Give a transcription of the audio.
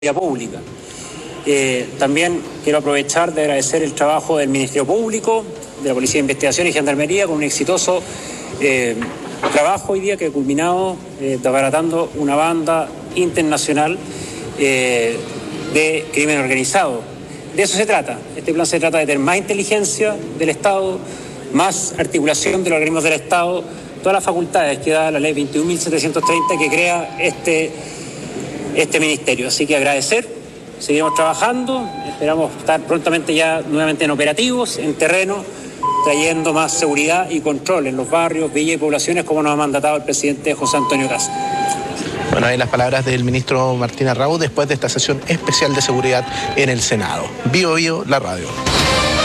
pública. También quiero aprovechar de agradecer el trabajo del Ministerio Público, de la Policía de Investigación y Gendarmería, con un exitoso trabajo hoy día que ha culminado desbaratando una banda internacional de crimen organizado. De eso se trata. Este plan se trata de tener más inteligencia del Estado, más articulación de los organismos del Estado, todas las facultades que da la ley 21.730 que crea este ministerio. Así que agradecer, seguiremos trabajando, esperamos estar prontamente ya nuevamente en operativos, en terreno, trayendo más seguridad y control en los barrios, villas y poblaciones, como nos ha mandatado el presidente José Antonio Kast. Bueno, ahí las palabras del ministro Martín Arrau después de esta sesión especial de seguridad en el Senado. Bio, la radio.